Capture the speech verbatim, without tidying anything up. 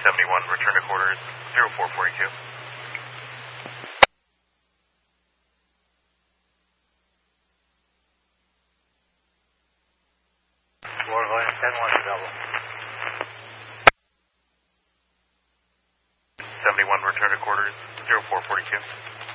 seventy-one, return to quarters, zero four forty-two. Florida Line ten one double. seventy-one, return to quarters, zero four forty-two.